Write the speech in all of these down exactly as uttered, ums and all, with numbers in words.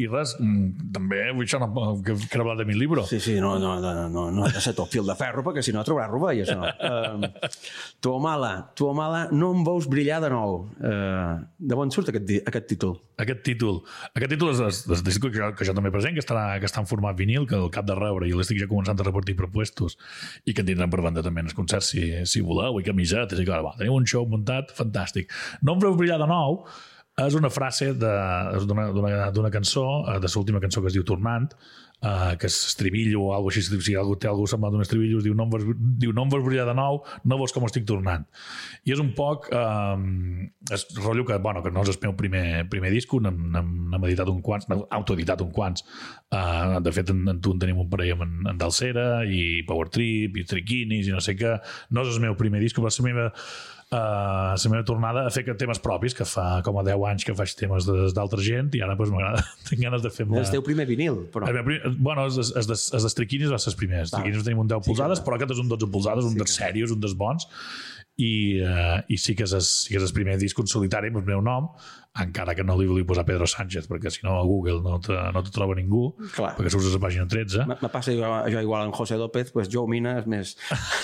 i res, també vull això no, que, que he hablat de mi llibre. Sí, sí, no, no, no, no, no ha de ser tot fil de ferro, perquè si no trobaràs rovell, això. Uh, Tuamala, Tuamala, no em veus brillar de nou. Uh, de on surt aquest, aquest títol? Aquest títol. Aquest títol és el disc que, que jo també present, que està, que està en format vinil, que el cap de rebre, i l'estic ja començant a repartir propuestos, i que en tindran per banda també en els concerts, si, si voleu, i camisetes, i clar, va, teniu un show muntat, fantàstic. No em veus brillar de nou és una frase d'una cançó, de l'última cançó que es diu Tornant, Uh, que és estribillo o alguna cosa així, si algú té algú semblant d'un estribillo, diu no, em veus, diu no em veus brillar de nou, no veus com estic tornant. I és un poc uh, és rotllo que, bueno, que no és el meu primer, primer disco, n'hem editat un quants, n'hem autoeditat un quants. Uh, de fet, en, en tu en tenim un parell amb en, en Dalsera i Power Trip i Triquinis i no sé què. No és el meu primer disco, però és la meva Uh, la meva tornada a fer temes propis, que fa com a deu anys que faig temes d'altra gent, i ara pues, m'agrada, tinc ganes de fer... És el teu primer vinil, però... El primer, bueno, els, els, els, els d'Estriquinis va ser els primers. Els Estriquinis tenim un deu polzades, sí, però aquest és un dotze polzades, un sí, dels serios, un dels bons, i, uh, i sí que és, sí que és el primer disc en solitari amb el meu nom, encara que no li vull posar Pedro Sánchez, perquè si no a Google no te, no te troba ningú. Clar. Perquè surts a la pàgina tretze. Me passa jo, jo igual en José López, pues Joe Mina és més...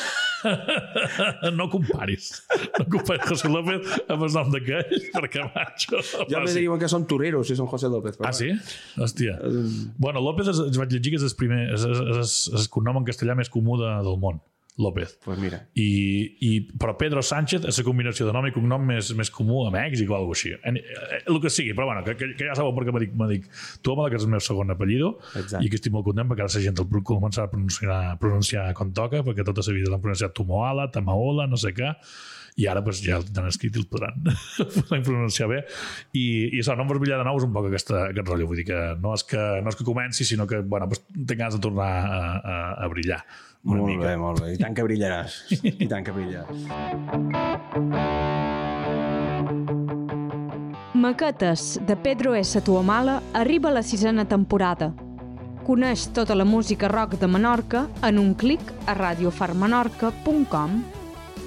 No comparis no comparis José López amb el nom d'aquell, perquè macho ja me diuen que són toreros si són José López, ah sí? Hòstia bueno, López es, es vaig llegir que és el primer és, és, és, és el cognom en castellà més comú de, del món, López. Pues mira. I, i, però Pedro Sánchez és la combinació de nom i cognom més, més comú a Mèxic o alguna cosa així. El que sigui, però bueno, que, que, que ja sabeu perquè m'ha dit Tuamala, que és el meu segon apellido. Exacte. I que estic molt content perquè ara la gent el començarà a pronunciar, a pronunciar com toca, perquè tota la vida l'han pronunciat Tumoala, Tamaola, no sé què, i ara pues, ja l'han escrit i el podran, podran pronunciar bé. I, i això, no em veus brillar de nou és un poc aquesta, aquest rotllo. Vull dir que no és que, no és que comenci, sinó que bueno, pues, tinc ganes de tornar a, a, a brillar. Una molt mica. Bé, molt bé. I tant que brillaràs. I tant que brillaràs. Maquetes de Pedro S. Tuamala arriba a la sisena temporada. Coneix tota la música rock de Menorca en un clic a radio far menorca punt com.